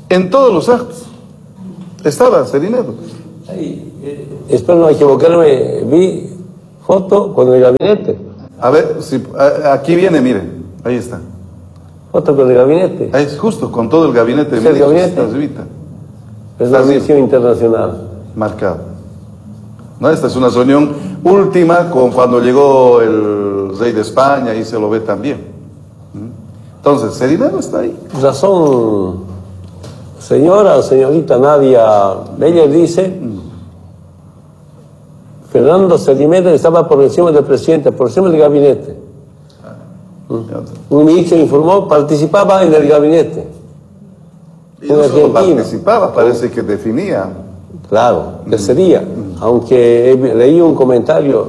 En todos los actos estaba Cerinedo. Espero no equivocarme, vi foto con el gabinete. A ver, si, aquí viene, miren, ahí está. Foto con el gabinete. Ahí es justo, con todo el gabinete. ¿Es el gabinete? Es la misión internacional. Marcado. ¿No? Esta es una reunión última con cuando llegó el rey de España, y se lo ve también. Entonces, Cerinedo está ahí. Razón, señora o señorita Nadia Beller dice, Fernando Cerinedo estaba por encima del presidente, por encima del gabinete. Un ministro informó, participaba en el gabinete. Y no solo participaba, parece que definía. Claro, que sería. Aunque leí un comentario,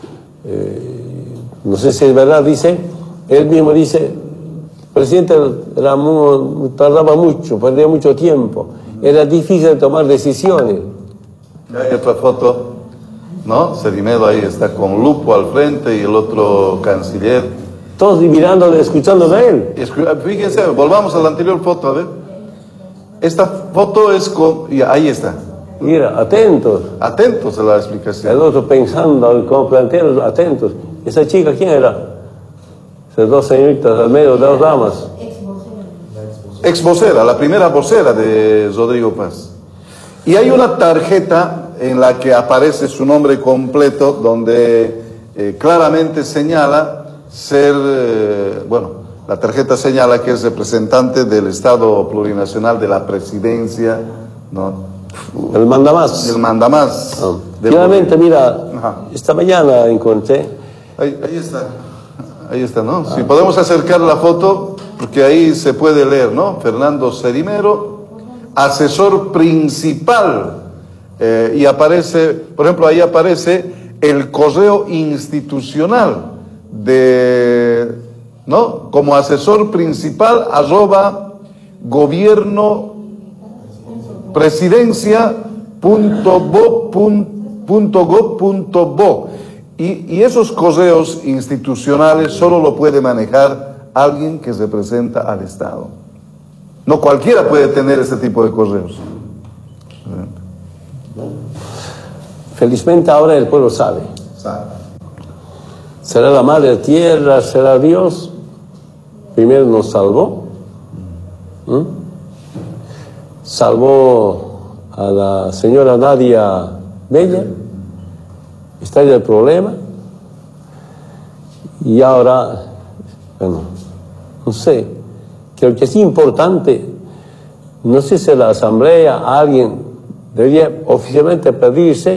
no sé si es verdad, dice, él mismo dice, el presidente tardaba mucho, perdía mucho tiempo, era difícil tomar decisiones. Hay otra foto, ¿no? Cerinedo ahí está con Lupo al frente y el otro canciller. Todos mirándole, escuchándole a él. Fíjense, volvamos a la anterior foto, a ver. Esta foto es con... y ahí está. Mira, atentos. Atentos a la explicación. El otro pensando, como plantearon, atentos. ¿Esa chica quién era? Esas dos señoritas al medio, dos damas. Ex vocera, la primera vocera de Rodrigo Paz. Y hay una tarjeta en la que aparece su nombre completo, donde claramente señala ser, la tarjeta señala que es representante del Estado Plurinacional de la Presidencia, ¿no? El mandamás. El mandamás. Oh. Finalmente, mira, esta mañana encontré. Ahí está, ¿no? Si podemos acercar la foto, porque ahí se puede leer, ¿no? Fernando Cerinedo, asesor principal. Y aparece, por ejemplo, ahí aparece el correo institucional ¿no? Como asesor principal, @gobierno presidencia.gov.bo. Y esos correos institucionales solo lo puede manejar alguien que representa al Estado. No cualquiera puede tener ese tipo de correos. Felizmente ahora el pueblo sabe. ¿Será la madre tierra? ¿Será Dios? Primero nos salvó. Salvó a la señora Nadia Beller, está en el problema, y ahora, no sé, creo que es importante, no sé si la asamblea, alguien debería oficialmente pedirse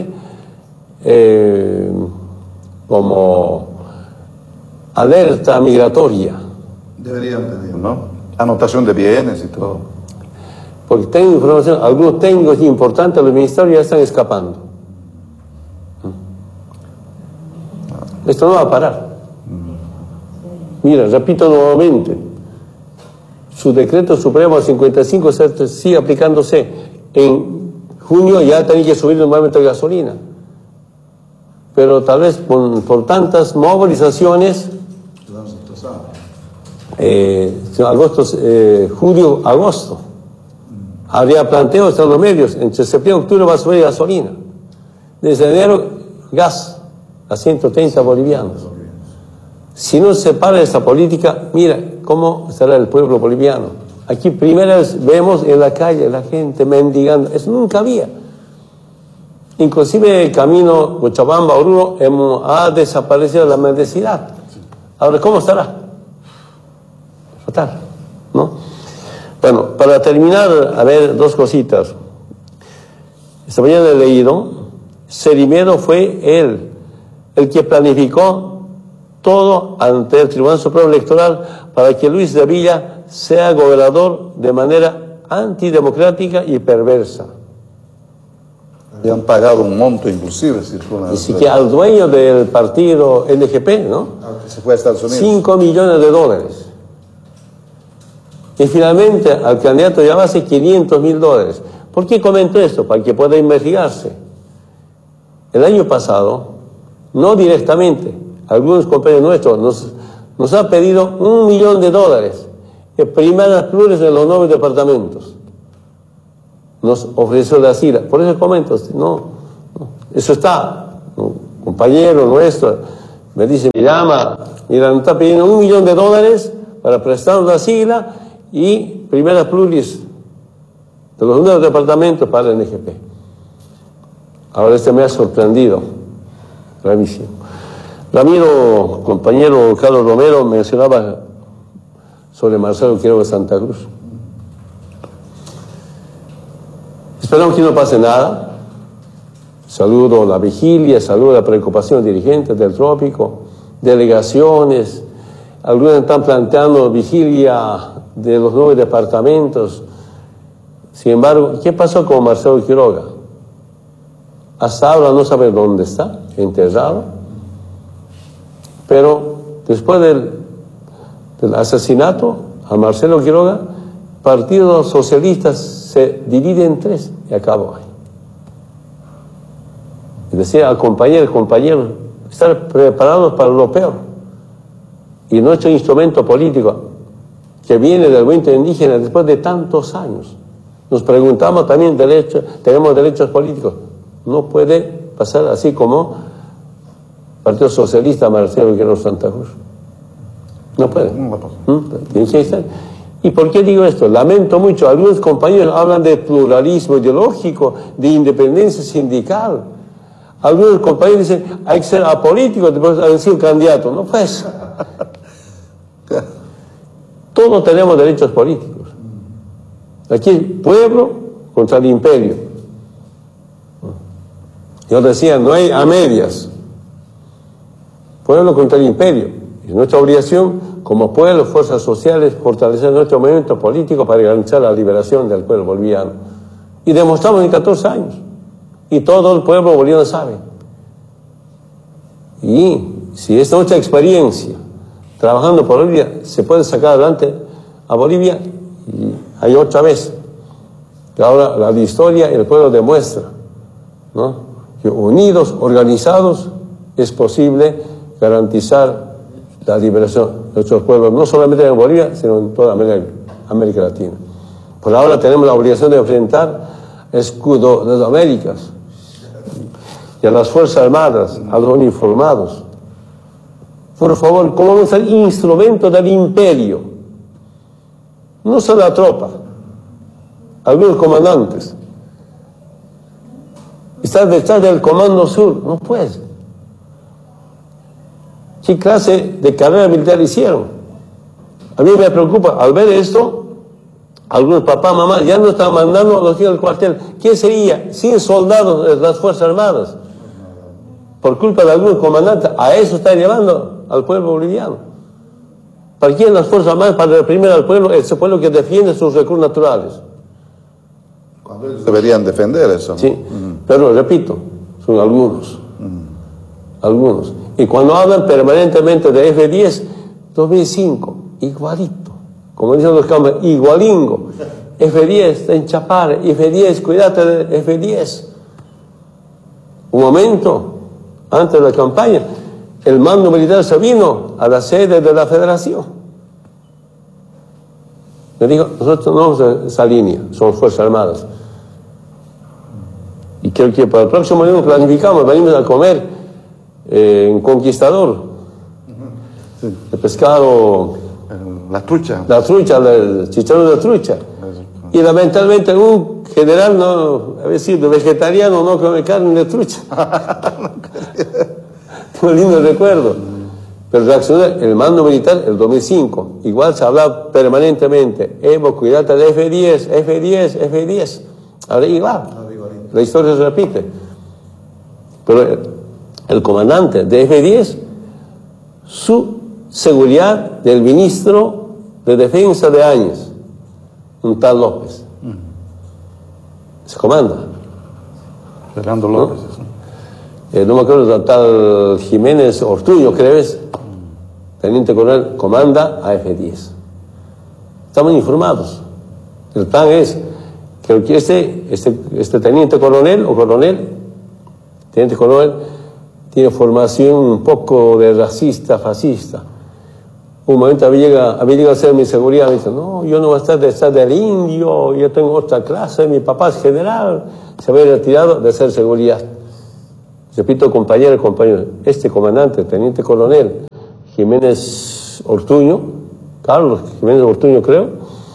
como alerta migratoria. Deberían pedir, ¿no? Anotación de bienes y todo. Porque tengo información, algunos técnicos importantes de los ministerios ya están escapando. Esto no va a parar. Mira, repito nuevamente, su decreto supremo 55 sigue aplicándose. En junio ya tenía que subir nuevamente la gasolina. Pero tal vez por tantas movilizaciones, julio, agosto, habría planteos en los medios, entre septiembre y octubre va a subir gasolina. Desde enero, gas a 130 bolivianos. Si no se para esta política, mira cómo estará el pueblo boliviano. Aquí primero vemos en la calle la gente mendigando, eso nunca había. Inclusive el camino Cochabamba-Oruro ha desaparecido la mendicidad. Ahora, ¿cómo estará? Fatal, ¿no? Bueno, para terminar, a ver, dos cositas. Esta mañana he leído, Cerinedo fue él el que planificó todo ante el Tribunal Supremo Electoral para que Luis de Villa sea gobernador de manera antidemocrática y perversa. Le han pagado un monto inclusive. Y sí que al dueño del partido NGP, ¿no? Que se fue a Estados Unidos. 5 millones de dólares. Y finalmente al candidato llamase 500.000 dólares. ¿Por qué comento esto? Para que pueda investigarse. El año pasado, no directamente, algunos compañeros nuestros nos han pedido $1 millón en primeras flores de los 9 departamentos. nos ofreció la SILA. Por eso comento, no, eso está, un compañero nuestro me dice, me llama, mira, nos está pidiendo $1 millón para prestarnos la SILA y primera pluris de los nuevos departamentos para el NGP. Ahora me ha sorprendido, gravísimo. Ramiro, compañero Carlos Romero, mencionaba sobre Marcelo Quiroga de Santa Cruz. Esperamos que no pase nada. Saludo la vigilia, saludo la preocupación de dirigentes del Trópico, delegaciones. Algunos están planteando vigilia de los 9 departamentos. Sin embargo, ¿qué pasó con Marcelo Quiroga? Hasta ahora no sabe dónde está, enterrado. Pero después del asesinato a Marcelo Quiroga, el Partido Socialista se divide en 3 y acabó ahí. Y decía al compañero, estar preparados para lo peor. Y nuestro instrumento político, que viene del movimiento indígena después de tantos años, nos preguntamos también, tenemos derechos políticos. No puede pasar así como Partido Socialista Marcelo Quiroga Santa Cruz. No puede. Tiene que estar. ¿Y por qué digo esto? Lamento mucho. Algunos compañeros hablan de pluralismo ideológico, de independencia sindical. Algunos compañeros dicen, hay que ser apolítico después de haber sido candidato. No, pues. Todos tenemos derechos políticos. Aquí pueblo contra el imperio. Yo decía, no hay a medias. Pueblo contra el imperio. Es nuestra obligación como pueblo, fuerzas sociales, fortalecer nuestro movimiento político para garantizar la liberación del pueblo boliviano. Y demostramos en 14 años. Y todo el pueblo boliviano sabe. Y si esta nuestra experiencia, trabajando por Bolivia, se puede sacar adelante a Bolivia, y hay otra vez. Que ahora la historia el pueblo demuestra, ¿no? Que unidos, organizados, es posible garantizar la liberación de nuestros pueblos, no solamente en Bolivia, sino en toda América Latina. Por ahora tenemos la obligación de enfrentar el escudo de las Américas y a las Fuerzas Armadas, a los uniformados. Por favor, ¿cómo vamos a ser instrumento del imperio? No solo la tropa, algunos comandantes. Estar detrás del Comando Sur, no puede. ¿Qué clase de carrera militar hicieron? A mí me preocupa, al ver esto, algunos papás, mamás, ya no están mandando a los hijos del cuartel. ¿Qué sería? 100 soldados de las Fuerzas Armadas. Por culpa de algunos comandantes, a eso está llevando al pueblo boliviano. ¿Para quién las Fuerzas Armadas? Para reprimir al pueblo, ese pueblo que defiende sus recursos naturales. Cuando ellos deberían defender eso, ¿no? Sí, pero repito, son algunos. Algunos. Y cuando hablan permanentemente de F-10, 2005, igualito. Como dicen los cámaras, igualingo. F-10 está en Chapare, F-10, cuídate de F-10. Un momento, antes de la campaña, el mando militar se vino a la sede de la Federación. Me dijo, nosotros no vamos a esa línea, somos Fuerzas Armadas. Y creo que para el próximo año planificamos, venimos a comer en Conquistador, el pescado, la trucha, el chicharrón de trucha. Y lamentablemente un general, no, a decir, vegetariano, no come carne de trucha. Tengo un lindo recuerdo. Pero reaccionó el mando militar el 2005. Igual se hablaba permanentemente, Evo, cuídate de F-10, F-10, F-10. Ahora igual, la historia se repite. Pero el comandante de F-10, su seguridad del ministro de Defensa de Áñez, un tal López. Se comanda. Fernando López. ¿No? No me acuerdo del tal Jiménez Ortuño, ¿crees? Teniente coronel, comanda a F-10. Estamos informados. El plan es que este teniente coronel o teniente coronel, tiene formación un poco de racista, fascista. un momento había llegado a ser mi seguridad, me dice, no, yo no voy a estar del indio, yo tengo otra clase, mi papá es general, se había retirado de ser seguridad. Repito, compañero, este comandante, teniente coronel Jiménez Ortuño, Carlos Jiménez Ortuño creo,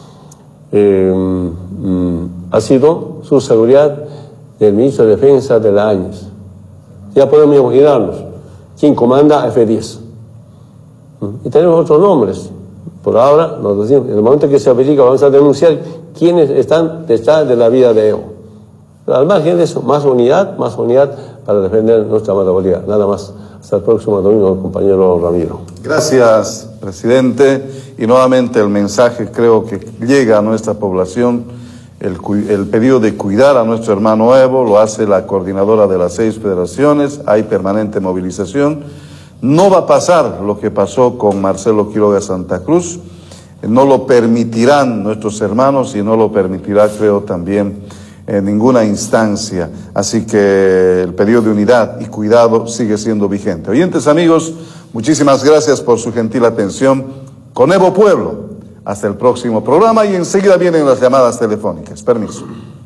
ha sido su seguridad del ministro de Defensa de la Áñez. Ya podemos imaginarnos quién comanda F-10. Y tenemos otros nombres. Por ahora, nos decimos, en el momento que se averigua, vamos a denunciar quiénes están detrás de la vida de Evo. Pero al margen de eso, más unidad para defender nuestra amada Bolivia. Nada más. Hasta el próximo domingo, compañero Ramiro. Gracias, presidente. Y nuevamente el mensaje creo que llega a nuestra población, el pedido de cuidar a nuestro hermano Evo, lo hace la coordinadora de las 6 federaciones, hay permanente movilización. No va a pasar lo que pasó con Marcelo Quiroga Santa Cruz, no lo permitirán nuestros hermanos y no lo permitirá, creo, también en ninguna instancia. Así que el pedido de unidad y cuidado sigue siendo vigente. Oyentes, amigos, muchísimas gracias por su gentil atención. Con Evo Pueblo, hasta el próximo programa y enseguida vienen las llamadas telefónicas. Permiso.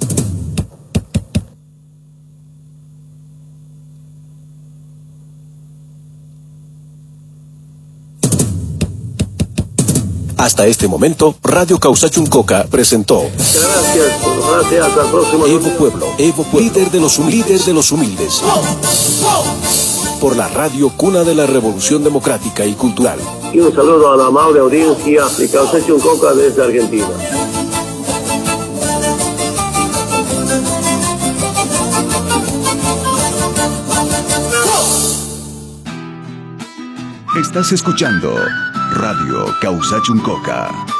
Hasta este momento, Radio Causachuncoca presentó Gracias, hasta el próximo. Evo Pueblo, líder de los humildes. Por la radio cuna de la Revolución Democrática y Cultural. Y un saludo a la amable audiencia de Causachuncoca desde Argentina. Estás escuchando Radio Causachuncoca.